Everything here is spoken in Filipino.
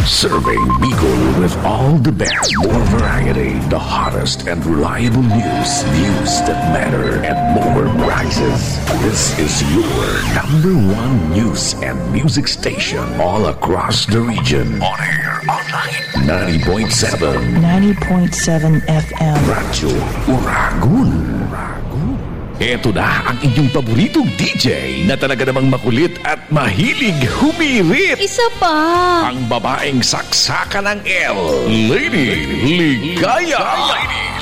Serving Bicol with all the best, more variety, the hottest and reliable news. News that matter and more prizes. This is your number one news and music station all across the region. On air, online, 90.7. 90.7 FM. Radyo Uragon. Ito na ang inyong paboritong DJ na talaga namang makulit at mahilig humirit. Isa pa! Ang babaeng saksaka ng L, Lady Ligaya.